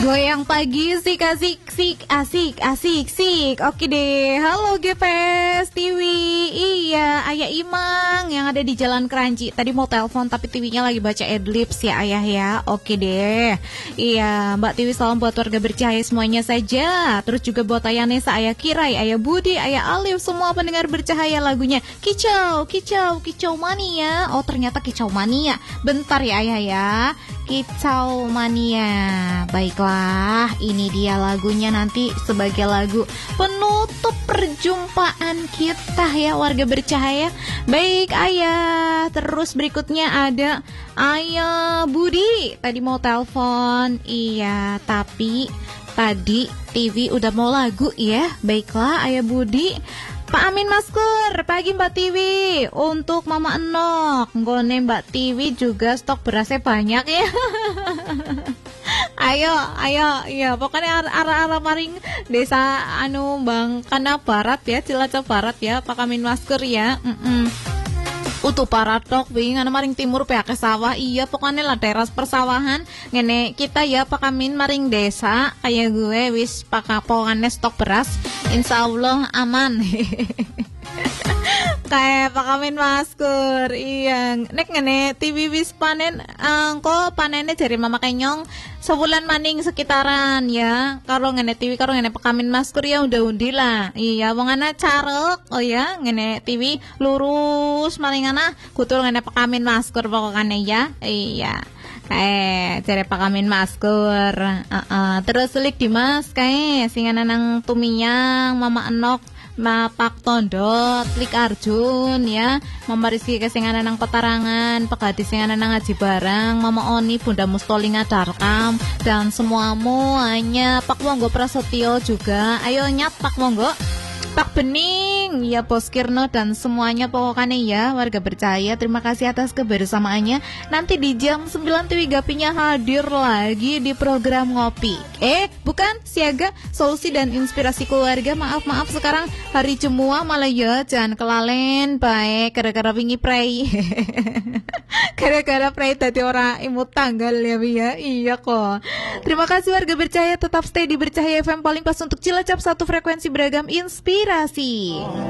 Goyang pagi sik asik sik asik asik sik. Oke deh. Halo GPS TV. Iya, Ayah Imang yang ada di Jalan Keranji. Tadi mau telepon tapi TV-nya lagi baca adlibs ya Ayah ya. Oke deh. Iya, Mbak Tiwi salam buat warga bercahaya semuanya saja. Terus juga buat Ayah Nesa, Ayah Kirai, Ayah Budi, Ayah Alif, semua pendengar bercahaya lagunya Kicau, Kicau, Kicau Mania. Oh ternyata Kicau Mania. Bentar ya Ayah ya. Kicau Mania. Baiklah, ini dia lagunya nanti sebagai lagu penutup perjumpaan kita ya warga bercahaya. Baik Ayah. Terus berikutnya ada Ayah Budi. Tadi mau telepon. Iya, tapi tadi TV udah mau lagu ya. Baiklah Ayah Budi. Pak Amin Maskur, pagi Mbak Tiwi. Untuk Mama Enok, nggone Mbak Tiwi juga stok berasnya banyak ya. Ayo, iya pokoknya arah-arah maring desa Bang Kana Barat ya, Cilacap Barat ya, Pak Amin Maskur ya. Utuh paratok wingan maring timur pihak sawah. Iya pokoknya lah daerah persawahan ngene kita ya Pak Amin maring desa kayak gue wis pokoknya stok beras insyaallah aman. Kayak Pak Amin Maskur. Iya nek ngene TV wis panen kok panennya dari Mama Kenyong sebulan maning sekitaran ya. Karo ngene TV karo ngene Pak Amin Maskur ya undi lah. Iya wongana carek. Oh ya ngene TV lurus malingana kutul ngene Pak Amin Maskur pokoknya ya. Iya. Cari Pak Amin Maskur. Terus lik Dimas kayak singanan nang Tumiang, Mama Enok, Pak Tondo, Klik Arjun ya, Mama Rizky kesinganan nang Petarangan, Pak Hadi singanan nang Haji Barang, Mama Oni, Bunda Mustolinga Darkam, dan semuamu hanya Pak Monggo Prasetyo juga. Ayo nyat Pak Monggo, Pak Bening, ya Bos Kirno dan semuanya pokoknya ya warga bercahaya. Terima kasih atas kebersamaannya. Nanti di jam 9 TV Gapinya hadir lagi di program Ngopi. Bukan siaga, solusi dan inspirasi keluarga. Maaf sekarang hari Jemua malah ya jangan kelalen baik gara-gara wingi prei. Gara-gara prei tadi orang imut tanggal ya Bia. Iya kok. Terima kasih warga bercahaya, tetap stay di Bercahaya FM paling pas untuk Cilacap, satu frekuensi beragam inspirasi.